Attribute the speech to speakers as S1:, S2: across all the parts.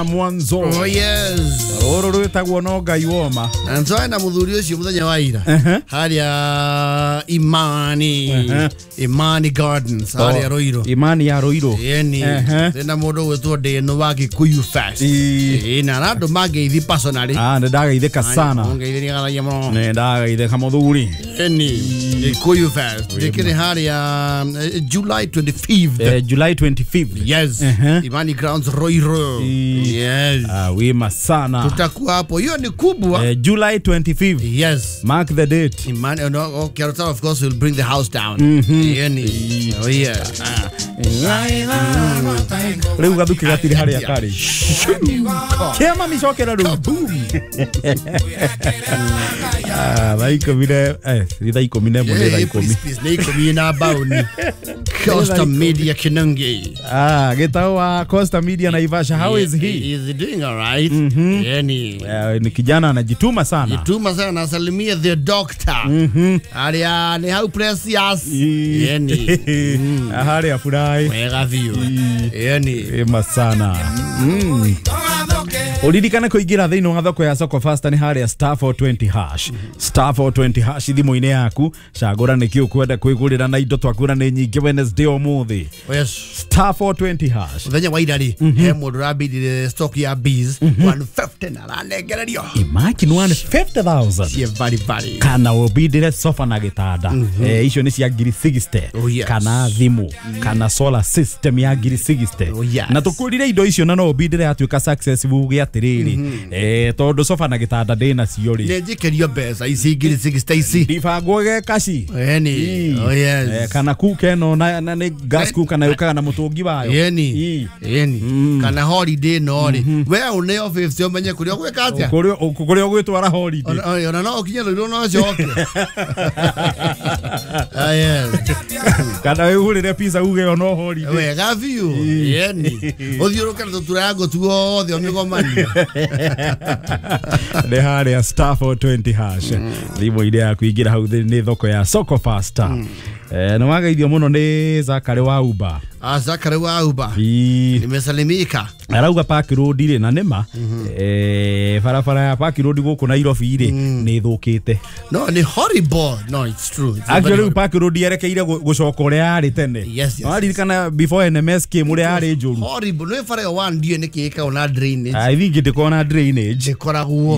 S1: mwanzo.
S2: Oh yes.
S1: Roro rwetagwo no Ngai woma.
S2: Anzoe na muthuri ucio muthenya wa ira. Haria Imani Gardens haria Roiro.
S1: Imani ya Roiro.
S2: Yeni. Tena mundu gwetwo Ndeno wa Gikuyu Fest. Na randu mageithi personally.
S1: Ndagaitheka sana.
S2: Ngeithia garagia muno.
S1: Ndagaitheka muthuri.
S2: Yeni. Gikuyu Fest. Dikire haria July 25th.
S1: July 25th.
S2: Yes. Imani Grounds Roiro. Yes.
S1: Wima sana.
S2: Tutakuwa hapo. Hiyo ni kubwa.
S1: July 25th.
S2: Yes.
S1: Mark the date.
S2: Imani, Kerota of course will bring the house down. Oh yeah.
S1: Leo gaduki gatiri haria kari. Kema micokera ru. Laiko mire rithaiko mine mo rithaiko mi.
S2: Rithaiko mi na bauni. Costa Media Kinungi.
S1: Getao wa Costa Media Naivasha. How is he?
S2: He's doing all right. Yani
S1: ni kijana anajituma sana.
S2: Jituma sana, salimia the doctor. Aria ni how precious. Yani
S1: haria furai.
S2: Wega view. Yani
S1: masana. Uririkane kuingira thiini wa thoko ya Soko Fasta ni haria *420#. *420# thimu-ini yaku cagura nikio kwenda kwigurira na indo twakura ni nyingi Wednesday umuthi.
S2: Yes.
S1: *420#.
S2: Muthenya wa ira ri he mundu rabidi stock ya bees 150 na ranegererio.
S1: Imagine 150,000.
S2: Sie very.
S1: Kana ubidire sofa na gitanda. Icio ni cia ngiri 60. Kana thimu. Kana solar system ya ngiri 60. Na tukurire indo icio na no ubidire atuika successful gya tiriri. Tondu sofa na gitanda ndina cio ri.
S2: Nejikerio mbeca ici ngiri 60 ici.
S1: Ndibangwo ge kaci.
S2: Oh yes.
S1: Kana kuke no na ni gas cooker na yukaga na mutungi wayo.
S2: Yeni. Kana holiday no ri. We une office umenye kurio gweka atia.
S1: Kurio gwitwara holiday.
S2: Ona no kinya ro no joke. Yes.
S1: Kana we urire pizza uge no holiday.
S2: We gavio. Yeni. Othiuruka tutura yangu tuo the omigomani.
S1: Ne haria *420#. Thimu ide ya kuingira hau ni thoko ya Soko Fasta. No magaithio muno ni Zakari wa Uba.
S2: Zakari wa Uba. Nimesalimika.
S1: Arauga Park Road ri na nema. Farafara ya Park Road guku Nairobi ri ni thukite.
S2: No, ni horrible. No, it's true.
S1: Actually Park Road yerekeire gucoka uria ari tene.
S2: Yes.
S1: Waririkana before NMS came uria ari njuru.
S2: Horrible. No fara yo one ndio nikika ona drainage.
S1: I think ndikona drainage.
S2: Ndikoragwo.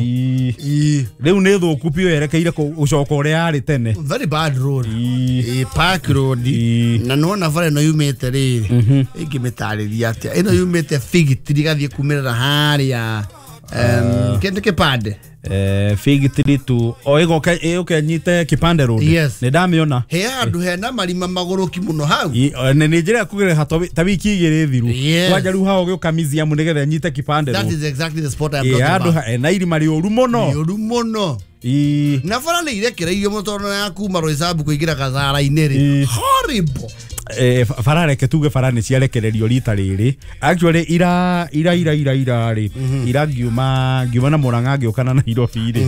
S1: Riu ni thuku pio yerekeire gucoka uria ari tene.
S2: Very bad road. Park Road. Na nona fara no yumete ri. Ikimetariria atia. Ino yumete Fig Tree gathie kumirira haria. Kende kipande.
S1: Fig Tree tu oigoke nyite Kipande Road. Ni ndamiona.
S2: He andu hena marima magoroki muno hau.
S1: Ni njira kugire hato ta wiki igiri thiru. Waja ru hao gyo kamizia munegethe nyite Kipande Road.
S2: That is exactly the spot I'm talking about.
S1: Andu na irima rioru muno.
S2: Rioru muno. Na fara ni irekereirio motono ya kuma Roysambu kuigira Kazara-ini ri. Horrible.
S1: Farareke tuge farani ciarekererio rita riri. Actually ira ri. Ira ngiuma na Murang'a ngiukana na Nairobi ri.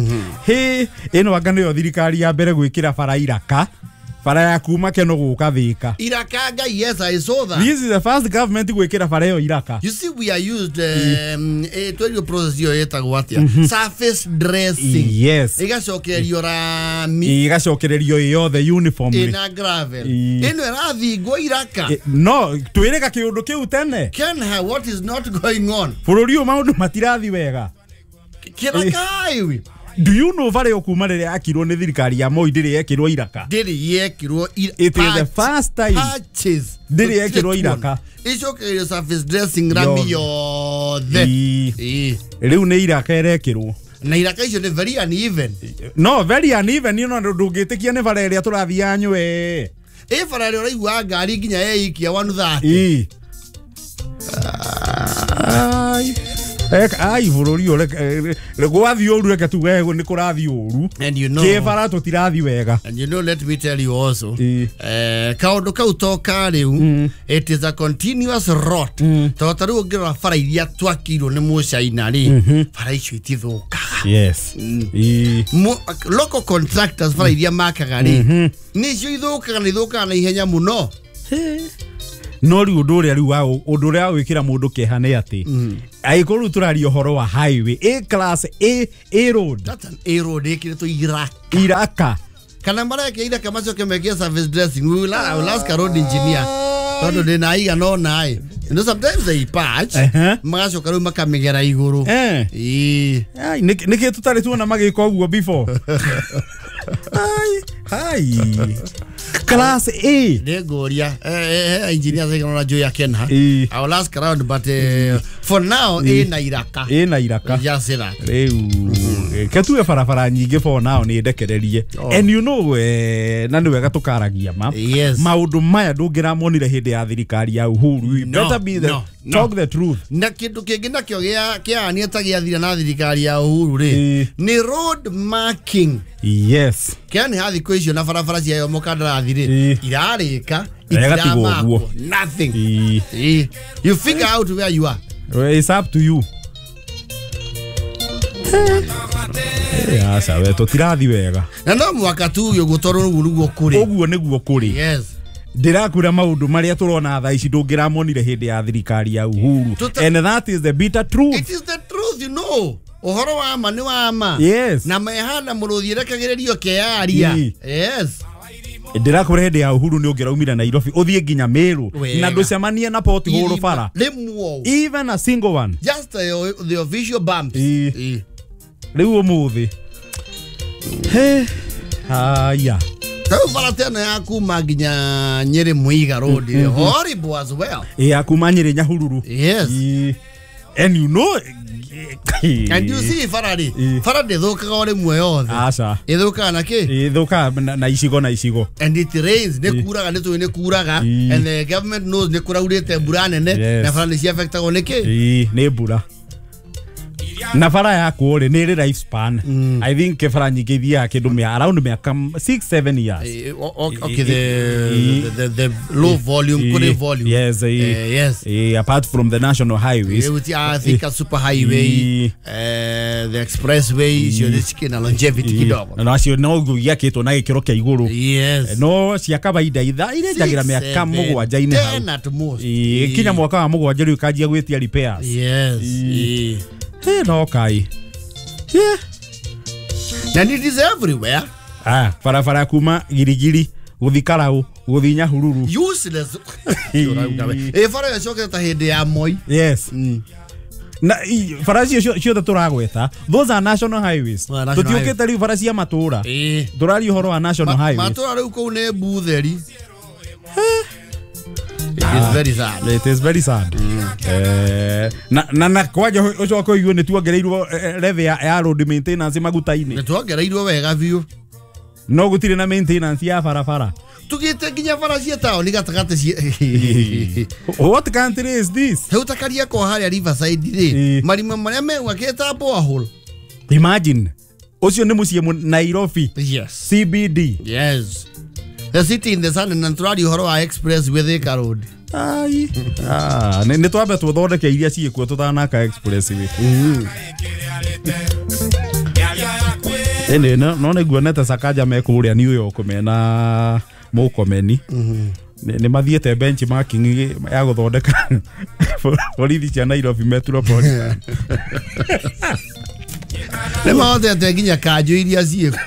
S1: Eno anga niyo thirikari ya mbere gwikira fara Iraka. Fara ya kuma keno guka Thika.
S2: Iraka, yes, I saw that.
S1: This is the first government gwikira fara yo Iraka.
S2: You see, we are used to your process yo etagwo atia. Surface dressing.
S1: Yes.
S2: Igacokererio rami.
S1: Igacokererio yothe uniform.
S2: Ina gravel. Eno rathi go Iraka.
S1: No, tuireka kiundu kiu tene.
S2: Kenha, what is not going on?
S1: Bururi o maundu matirathi wega.
S2: Kirakai.
S1: Do you know vale okuma rere akirwo ni thirikari ya Moi ndiri yekirwo Iraka?
S2: Ndiri yekirwo
S1: It is the first time.
S2: Patches.
S1: Ndiri yekirwo Iraka.
S2: Icokererio surface dressing rami yothe.
S1: Riu ni Iraka erekirwo.
S2: Na Iraka icio ni very uneven.
S1: No, very uneven, you know, ndungitikia ni vale ria turathia nywe.
S2: Fara ria uraigua ngari nginya eikia 130.
S1: Ai bururi ore gwathi oru reke tuge ni kurathi oru.
S2: And you know,
S1: ke fara tutirathi wega.
S2: And you know, let me tell you also, kaundu kau toka riu, it is a continuous rot. Tota riu ngira fara iria twakirwo ni mucaina ri, fara icio itithuka.
S1: Yes.
S2: Local contractors fara iria makaga ri, ni cio ithukaga na ihenya muno.
S1: no riu nduria riu wa unduria gwikira mundu kehane ati aikoru turario horo wa highway A class A road,
S2: that's an A road ikireto
S1: Iraka
S2: kana mara yake ida kama sio kemekia service dressing we will ask a road engineer todo de naiga no nai you know sometimes they patch magaco karu makamegera iguru
S1: ai niki tutari tuona magiko guo before ai class A
S2: negoria engineer say gonna jo ya kenha I will ask around but for now A na Iraka just say that
S1: ketu farafara nyingi for now ni ndekererie and you know na ni wega tukaragia maundu maya ndungira monire hindi ya thirikari ya Uhuru you better be the talk the truth
S2: na kindu kingi nakyo kia ni etagia thira na thirikari ya Uhuru ri ni road marking
S1: yes
S2: kia ni hathi kwicio na farafara cia yo mukandara thiri irarika itiramakwo nothing you figure out where you are.
S1: It's up to you. Sawe tutirathi wega
S2: na no mwaka tu yo gutoro gurugo kuri
S1: oguo niguo kuri
S2: yes
S1: ndirakura maundu maria turona tha ici ndungira monire hindi ya thirikari ya Uhuru and that is the bitter truth.
S2: It is the truth, you know. Ohoro wa ma ni wa ma
S1: yes
S2: na mehana muruthire kagererio ke aria yes
S1: ndirakura hindi ya Uhuru ni ungira umira Nairobi uthie nginya Meru na nducemanie na poti huru bara even a single one
S2: just the official bumps
S1: riu umuthi haya
S2: tau bara tena ya kuma nginya Nyeri Muiga road horrible as well
S1: akuma Nyeri Nyahururu
S2: yes
S1: and you know
S2: and you see Faradi thuka ore mwe yothe
S1: acha
S2: ithuka na ki
S1: ithuka na isigo and
S2: it rains ne kuraga ne kuraga and the government knows ne kuraurite mbura nene na Faradi si affect go ne ki
S1: ne mbura na fara ya kore ne life span I think fara nyingi thia kindu me around me 6-7 years
S2: okay the low volume good volume
S1: yes apart from the national highways
S2: I think a super highway the expressway is your skin longevity kidogo
S1: no acio no gugia kitu na gikiro kia iguru
S2: yes
S1: no cia kawaida itha ire jagira miaka mugwanja ine
S2: hau at most
S1: kinya mwaka wa mugwanja riu kanjia gwitia repairs
S2: yes
S1: no kai
S2: and it is everywhere
S1: farafara kuma girigiri guthikarau guthinya hururu
S2: useless fara ya shoka ta hindi ya Moi
S1: yes na farasi cio turagweta those are national highways tutiukite riu farasi ya matura turari horo wa national highways
S2: matura riu ko ne butheri It
S1: is very sad. Na kwaja ucio ko igu ni tuongereirwo leve ya road maintenance maguta-ini.
S2: Ni tuongereirwo wega biu.
S1: No gutire na maintenance ya farafara.
S2: Tugite nginya bara cia taoni gatagate cia.
S1: What country is this?
S2: Heutakaria ko haria Riverside ri. Marima maria megwaketa borehole.
S1: Imagine. Ucio ni mucie Nairobi.
S2: Yes.
S1: CBD.
S2: Yes. The city in the sun and Naturali Horoa Express with the road.
S1: Ai. Ne twambe tuthondeke iria ciikuo tuthanaka express we. No guonete Sakaja me kuria New York mena mukomeni. Ni mathiete benchmarking ya guthondeka borithi cia Nairobi Metropolitan.
S2: Ne maote teginya kanjo iria cieko.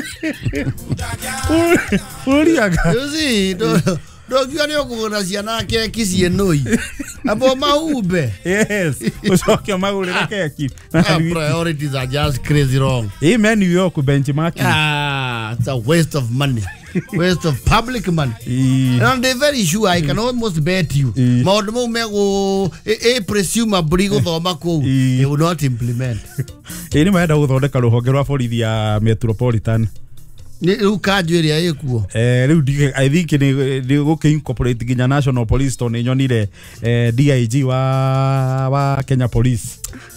S1: Uriaga.
S2: Yuzi Dogiwa ni okugona ciana keki cienoi. Abo maube.
S1: Yes. Ucokia magurire keki.
S2: Priorities are just crazy wrong.
S1: Man, New York benchmarking.
S2: It's a waste of money. Waste of public money. And they're very sure I can almost bet you. Maundu mau mego presumably guthoma kou they will not implement.
S1: Ni maenda guthondeka ruhonge rwa borithi ya Metropolitan.
S2: Ni ukanju area ikuo.
S1: Riu I think ni guke incorporate ginya National Police to ni nyonire DIG wa Kenya Police.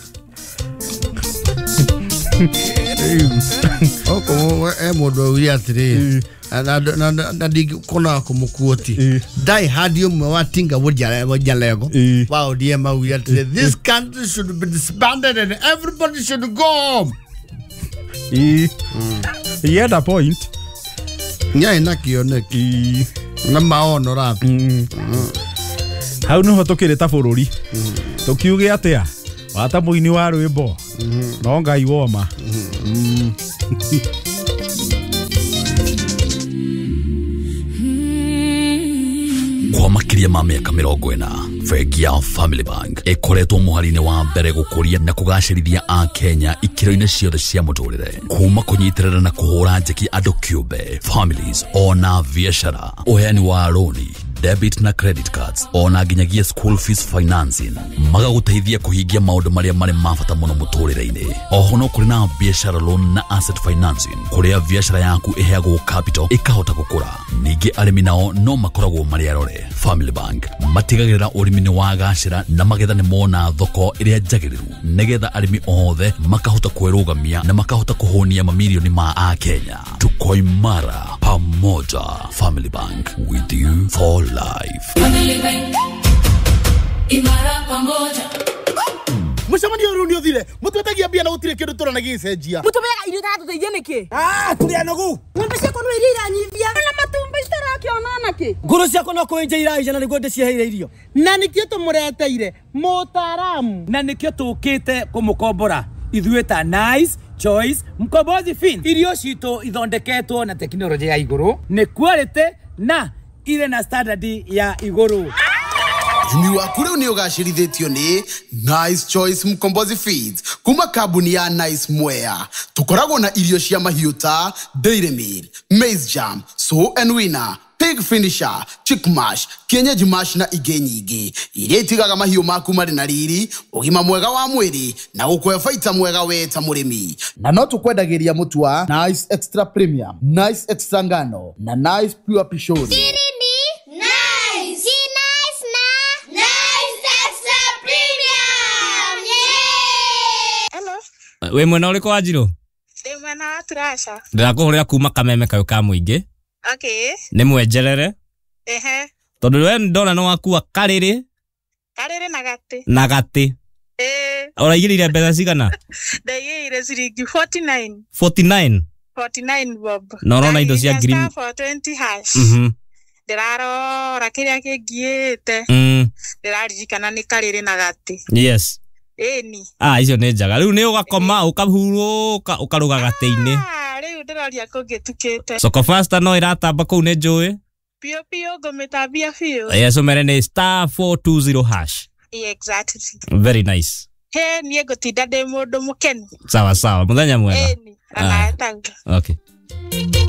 S2: Oko modo wi atire na dig kona kumukuoti dai hadi mwe watinga wojalego wa ODM wi atire this country should be disbanded and everybody should go home.
S1: He had a point.
S2: Nyai na kioneki na maono rapi
S1: hau no tukire ta bururi tukiuge atia wata muini wa rwimbo no ngai woma
S3: kwa makiria ma miaka 40 bengi ya Family Bank ikoretwo muharine wa mbere gukuria na kugacirithia a Kenya ikiro-ine ciothe cia muturire kuma kunyitirira na kuhura njeki andu kiumbe families ona biashara uheani wa roni debit na credit cards ona nginyagia school fees financing magaguteithia kuhingia maundu maria mari mabata muno muturire-ine oho no kuri na biashara loan na asset financing kuria biashara yaku iheagwo capital ikahota gukura ningi arimi nao no makoragwo mari arore Family Bank matigagirira urimi ni wagacira na magetha ni mona thoko iria njagiriru nigetha arimi othe makahota kwerugamia na makahota kuhonia mamilioni ma a Kenya tukoimara pamoja Family Bank with you for life.
S4: Family Bank imara pamoja.
S2: Mucamani uruni uthire mutwetagia bia na utire kindu turana gicenjia
S5: mutumega irio tatu teithia niki
S2: turia nogu
S5: ngombe ciakwa no irira nyivia na matumba itarakiona ki
S6: nguru ciakwa no kuinja iraija na niguo ndicieheire irio
S2: na nikio tumureteire mutaramu
S6: na nikio tukite kumukombora ithuĩ ta Nice Choice Mkombozi Fin irio citũ ithondeketwo na teknolojia ya iguru ni quality na ile na standard ya iguru.
S7: Imi waku riu ni ugacirithitio ni Nice Choice Mkombozi Feeds kuma kambuni ya Nice Mwea. Tukoragwo na irio cia mahiũ ta Dairy Meal, Maize Jam, So and Winner, Pig Finisher, Chick Mash, Kienyeji Mash na ingĩ nyingĩ iria itigaga mahiũ maku marĩ na riri, ũgima mwega wa mwĩrĩ na gũkũhe baita mwega we ta mũrĩmi. Na no tũkwendagĩria mũtu wa Nice Extra Premium, Nice Extra Ngano na Nice Pure Pishori.
S8: We mwena uriku wa Njiro?
S9: Ndi mwena wa Turasha.
S8: Ndirakuhurira kuma Kameme kayo ka muingi.
S9: Okay.
S8: Ni mwenjerere?
S9: Ehe.
S8: Tondu we ndona no wakua kariri.
S9: Kariri na gati.
S8: Na gati. Uraigirire mbeca cigana?
S9: Ndaigirire ciringi 49.
S8: 49?
S9: 49 bob.
S8: No urona indo cia green.
S9: For 20 hash. Ndirarora kiria kingiite. Ndiraririkana ni kariri na gati.
S8: Yes.
S9: Eni.
S8: Icio nĩ njaga. Rĩu nĩ ũgakoma ũkahurũka ũkaruga gatĩ-inĩ.
S9: Rĩu ndĩroria kũngĩtukĩte.
S8: Soko Fasta no ĩratamba kũu nĩ njũĩ.
S9: Pio pio ngũmĩtambia biũ.
S8: Yes, ũmere nĩ *420 hash.
S9: Exactly.
S8: Very nice.
S9: He niĩ ngũtinda ndĩ mũndũ mũkenu.
S8: Sawa sawa. Mũthenya mwega.
S9: Eni. Na nawe taguo.
S8: Okay.